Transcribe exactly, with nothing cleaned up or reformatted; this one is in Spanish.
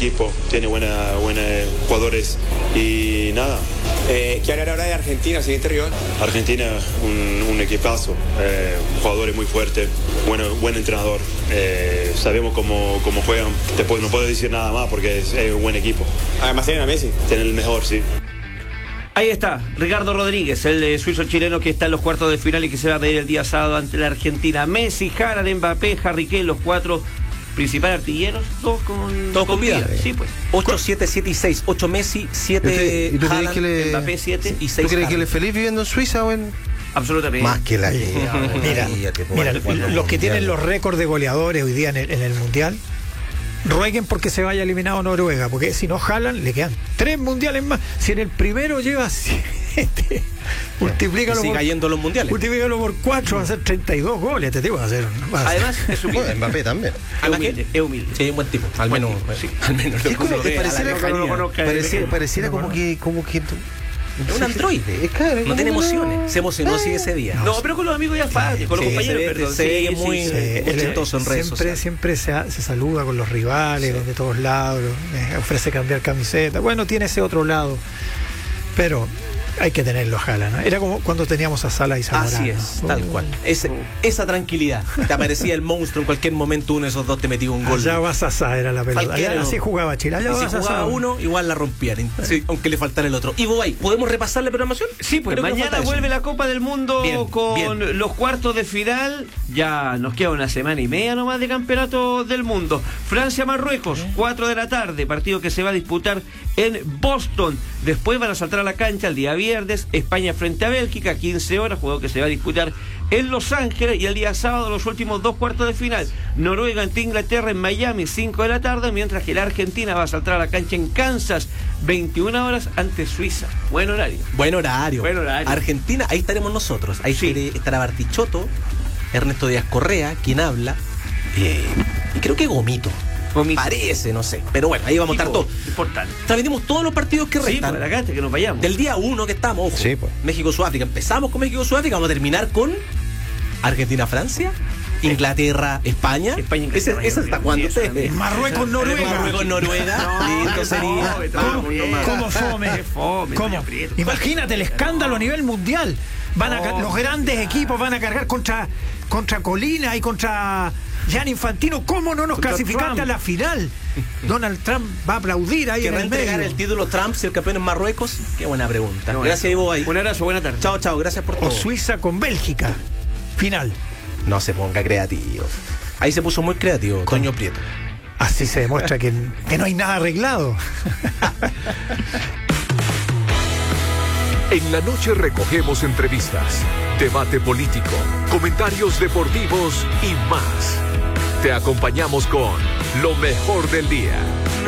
equipo, tiene buena, buena jugadores y nada. Eh, ¿Qué hablar ahora de Argentina, siguiente rival? Argentina, un, un equipazo, eh, jugadores muy fuertes, bueno, buen entrenador. Eh, sabemos cómo, cómo juegan, Te puedo, no puedo decir nada más porque es, es un buen equipo. Además tienen a Messi. Tienen el mejor, sí. Ahí está, Ricardo Rodríguez, el eh, suizo chileno que está en los cuartos de final y que se va a medir el día sábado ante la Argentina. Messi, Haaland, Mbappé, Harry Kane, los cuatro principales artilleros, todos con, todos con vida. Sí, pues. ocho, siete, siete y seis. ocho Messi, siete ¿Y tú crees Haaland, que le... Mbappé siete y seis. ¿Tú crees Haaland. que él es feliz viviendo en Suiza o en...? Absolutamente. Más que la que... Mira, mira los que tienen los récords de goleadores hoy día en el, en el Mundial, rueguen porque se vaya eliminado Noruega, porque si no Haaland le quedan tres mundiales más. Si en el primero lleva siete, multiplícalo siga por, yendo a los mundiales. Multiplícalo por cuatro, va a ser treinta y dos goles. Te digo, va a ser. Va a Además, ser. es humilde. Mbappé también. Es humilde, es humilde. Sí, un buen tipo. Al menos, Sí. al menos. Es como lo que ve a la pareciera, lejanía. pareciera, pareciera como que... Como que Es un androide. Es claro, No tiene emociones. Se emocionó sí ese día. No, pero con los amigos ya fácil, con los Sí, compañeros, se ve- perdón. se ve Sí, muy- sí, sí. Eh, él ochentoso en redes siempre, sociales. siempre se, se saluda con los rivales, Sí. de todos lados, eh, ofrece cambiar camiseta. Bueno, tiene ese otro lado, pero hay que tenerlo a Haaland, ¿no? Era como cuando teníamos a Sala y Zamorano. Así es, Uh, tal cual. Ese, esa tranquilidad. Te aparecía el monstruo en cualquier momento, uno de esos dos te metía un gol. Allá va Sasa, era la pelota. Cualquiera, Allá, ¿no? así jugaba Chile. Allá Y va si jugaba Sasa. uno, igual la rompían. Sí, aunque le faltara el otro. Y Bobay, ¿podemos repasar la programación? Sí, pues Creo que nos mañana falta vuelve eso. la Copa del Mundo Bien, con bien. los cuartos de final. Ya nos queda una semana y media nomás de campeonato del mundo. Francia-Marruecos, cuatro de la tarde, partido que se va a disputar en Boston. Después van a saltar a la cancha el día viernes, España frente a Bélgica, quince horas, juego que se va a disputar en Los Ángeles, y el día sábado los últimos dos cuartos de final. Noruega ante Inglaterra en Miami, cinco de la tarde, mientras que la Argentina va a saltar a la cancha en Kansas, veintiuna horas, ante Suiza. Buen horario. Buen horario. Buen horario. Argentina, ahí estaremos nosotros. Ahí Sí. estaré- estará Bartichotto, Ernesto Díaz Correa, quien habla. eh, y creo que Gomito. Gomito. Parece, no sé. Pero bueno, ahí vamos a estar todos. Importante. Transmitimos todos los partidos que Sí, restan. para la cancha, que nos vayamos. Del día uno que estamos, ojo. Sí, pues. México-Sudáfrica. Empezamos con México-Sudáfrica, vamos a terminar con Argentina-Francia, Inglaterra-España. España, Ese, Inglaterra, ese hasta cuándo esa, ustedes. esa. Marruecos-Noruega. Marruecos-Noruega. Listo sería. ¿Cómo, cómo fome? Qué fome, ¿Cómo? Doña Prieto. Imagínate el escándalo a nivel mundial. Van a, No. los grandes equipos van a cargar contra, contra Colina y contra Gianni Infantino. ¿Cómo no nos Contra clasificaste Trump. a la final? Donald Trump va a aplaudir ahí en ¿Querrá el medio. entregar el título Trump si el campeón es Marruecos? Qué buena pregunta. No, Gracias, Ivo. Ahí. Un abrazo, buena tarde. Chao, chao. Gracias por todo. O Suiza con Bélgica. Final. No se ponga creativo. Ahí se puso muy creativo, Toño Prieto. Así se demuestra que, que no hay nada arreglado. En la noche recogemos entrevistas, debate político, comentarios deportivos y más. Te acompañamos con lo mejor del día.